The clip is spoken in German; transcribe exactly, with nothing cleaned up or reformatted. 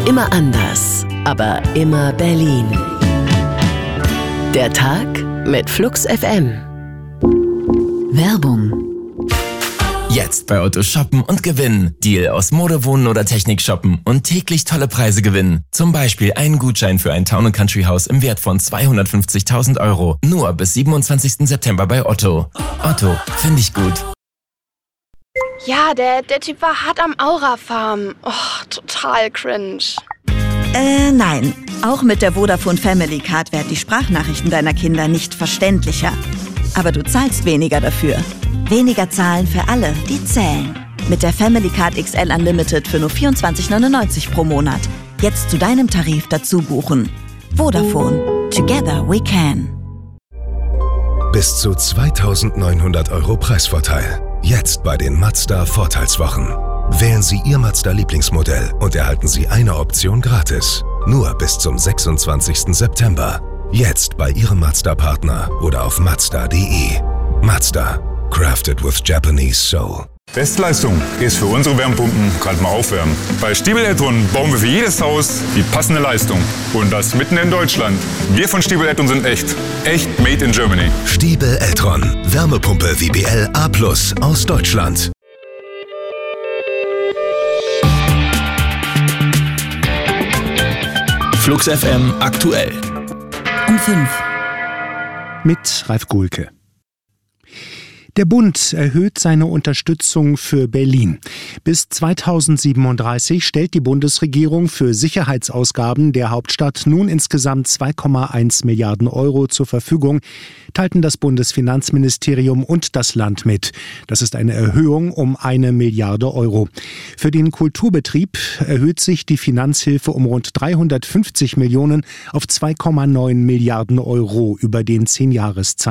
Immer anders, aber immer Berlin. Der Tag mit Flux F M. Werbung. Jetzt bei Otto shoppen und gewinnen. Deal aus Mode, Wohnen oder Technik shoppen und täglich tolle Preise gewinnen. Zum Beispiel einen Gutschein für ein Town and Country Haus im Wert von zweihundertfünfzigtausend Euro. Nur bis siebenundzwanzigsten September bei Otto. Otto, finde ich gut. Ja, der, der Typ war hart am Aura-Farm. Oh, total cringe. Äh, nein. Auch mit der Vodafone Family Card werden die Sprachnachrichten deiner Kinder nicht verständlicher. Aber du zahlst weniger dafür. Weniger zahlen für alle, die zählen. Mit der Family Card X L Unlimited für nur vierundzwanzig neunundneunzig pro Monat. Jetzt zu deinem Tarif dazu buchen. Vodafone. Together we can. Bis zu zweitausendneunhundert Euro Preisvorteil. Jetzt bei den Mazda Vorteilswochen. Wählen Sie Ihr Mazda-Lieblingsmodell und erhalten Sie eine Option gratis. Nur bis zum sechsundzwanzigsten September. Jetzt bei Ihrem Mazda-Partner oder auf mazda punkt de. Mazda. Crafted with Japanese soul. Bestleistung ist für unsere Wärmepumpen gerade mal aufwärmen. Bei Stiebel Eltron bauen wir für jedes Haus die passende Leistung. Und das mitten in Deutschland. Wir von Stiebel Eltron sind echt. Echt made in Germany. Stiebel Eltron. Wärmepumpe W B L A plus aus Deutschland. Flux F M aktuell. Um fünf. Mit Ralf Gulke. Der Bund erhöht seine Unterstützung für Berlin. Bis zweitausendsiebenunddreißig stellt die Bundesregierung für Sicherheitsausgaben der Hauptstadt nun insgesamt zwei Komma eins Milliarden Euro zur Verfügung, teilten das Bundesfinanzministerium und das Land mit. Das ist eine Erhöhung um eine Milliarde Euro. Für den Kulturbetrieb erhöht sich die Finanzhilfe um rund dreihundertfünfzig Millionen auf zwei Komma neun Milliarden Euro über den Zehnjahreszeitraum.